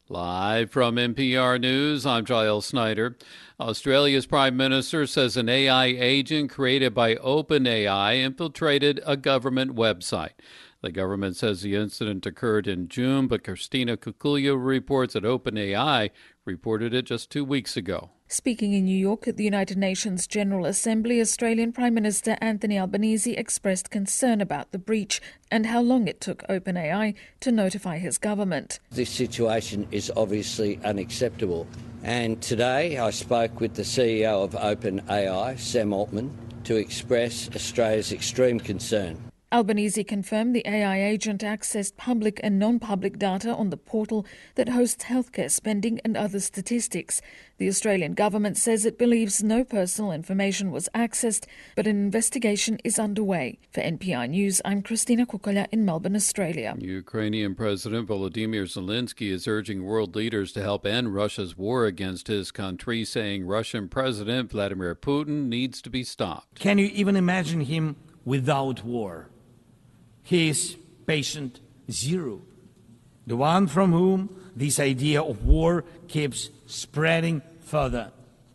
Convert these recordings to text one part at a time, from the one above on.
Live from NPR News, I'm Giles Snyder. Australia's Prime Minister says an AI agent created by OpenAI infiltrated a government website. The government says the incident occurred in June, but Christina Cucullo reports that OpenAI reported it just 2 weeks ago. Speaking in New York at the United Nations General Assembly, Australian Prime Minister Anthony Albanese expressed concern about the breach and how long it took OpenAI to notify his government. This situation is obviously unacceptable. And today I spoke with the CEO of OpenAI, Sam Altman, to express Australia's extreme concern. Albanese confirmed the AI agent accessed public and non-public data on the portal that hosts healthcare spending and other statistics. The Australian government says it believes no personal information was accessed, but an investigation is underway. For NPR News, I'm Christina Cucullo in Melbourne, Australia. Ukrainian President Volodymyr Zelensky is urging world leaders to help end Russia's war against his country, saying Russian President Vladimir Putin needs to be stopped. Can you even imagine him without war? He is patient zero, the one from whom this idea of war keeps spreading further.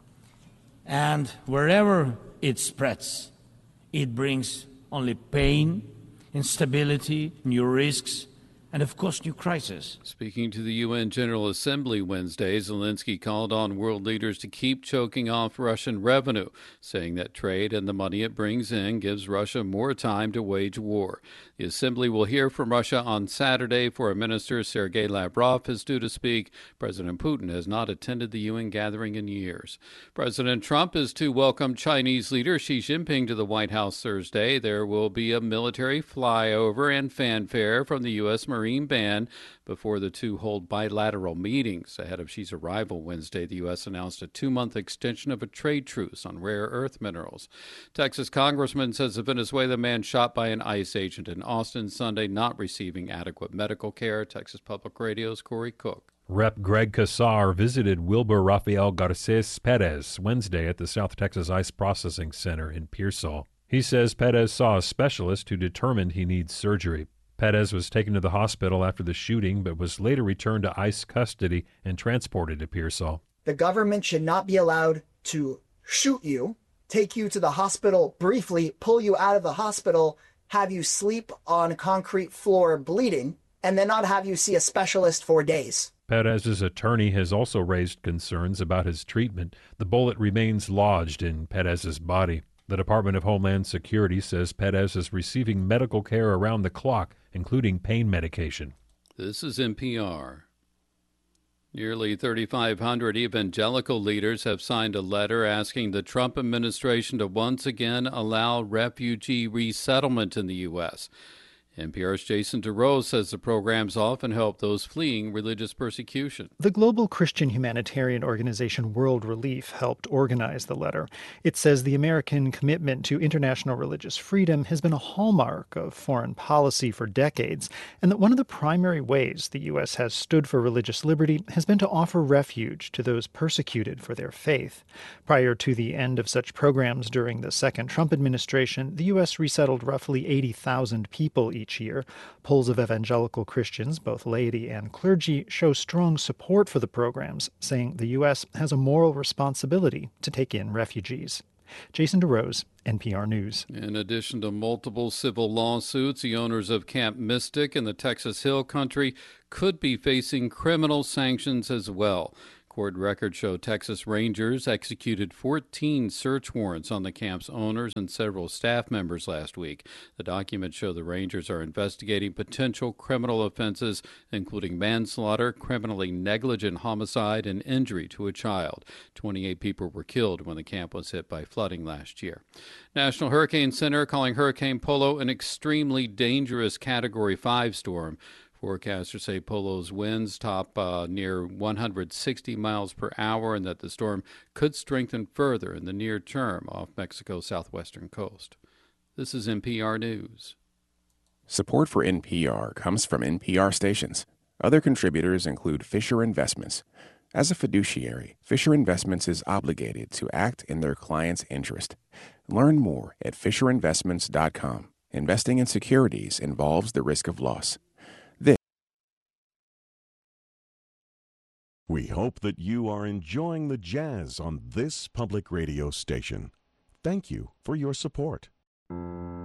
And wherever it spreads, it brings only pain, instability, new risks, and of course new crises. Speaking to the UN General Assembly Wednesday, Zelensky called on world leaders to keep choking off Russian revenue, saying that trade and the money it brings in gives Russia more time to wage war. The Assembly will hear from Russia on Saturday. Foreign Minister Sergei Lavrov is due to speak. President Putin has not attended the UN gathering in years. President Trump is to welcome Chinese leader Xi Jinping to the White House Thursday. There will be a military flyover and fanfare from the U.S. Marine Band before the two hold bilateral meetings. Ahead of Xi's arrival Wednesday, the U.S. announced a 2-month extension of a trade truce on rare earth minerals. Texas congressman says a Venezuelan man shot by an ICE agent in Austin Sunday not receiving adequate medical care. Texas Public Radio's Corey Cook. Rep. Greg Casar visited Wilbur Rafael Garces Perez Wednesday at the South Texas Ice Processing Center in Pearsall. He says Perez saw a specialist who determined he needs surgery. Perez was taken to the hospital after the shooting, but was later returned to ICE custody and transported to Pearsall. The government should not be allowed to shoot you, take you to the hospital briefly, pull you out of the hospital, have you sleep on a concrete floor bleeding, and then not have you see a specialist for days. Perez's attorney has also raised concerns about his treatment. The bullet remains lodged in Perez's body. The Department of Homeland Security says Perez is receiving medical care around the clock, including pain medication. This is NPR. Nearly 3,500 evangelical leaders have signed a letter asking the Trump administration to once again allow refugee resettlement in the U.S. NPR's Jason DeRose says the programs often help those fleeing religious persecution. The global Christian humanitarian organization World Relief helped organize the letter. It says the American commitment to international religious freedom has been a hallmark of foreign policy for decades, and that one of the primary ways the U.S. has stood for religious liberty has been to offer refuge to those persecuted for their faith. Prior to the end of such programs during the second Trump administration, the U.S. resettled roughly 80,000 people each year. Polls of evangelical Christians, both laity and clergy, show strong support for the programs, saying the U.S. has a moral responsibility to take in refugees. Jason DeRose, NPR News. In addition to multiple civil lawsuits, the owners of Camp Mystic in the Texas Hill Country could be facing criminal sanctions as well. Court records show Texas Rangers executed 14 search warrants on the camp's owners and several staff members last week. The documents show the Rangers are investigating potential criminal offenses, including manslaughter, criminally negligent homicide, and injury to a child. 28 people were killed when the camp was hit by flooding last year. National Hurricane Center calling Hurricane Polo an extremely dangerous Category 5 storm. Forecasters say Polo's winds top near 160 miles per hour and that the storm could strengthen further in the near term off Mexico's southwestern coast. This is NPR News. Support for NPR comes from NPR stations. Other contributors include Fisher Investments. As a fiduciary, Fisher Investments is obligated to act in their client's interest. Learn more at FisherInvestments.com. Investing in securities involves the risk of loss. We hope that you are enjoying the jazz on this public radio station. Thank you for your support.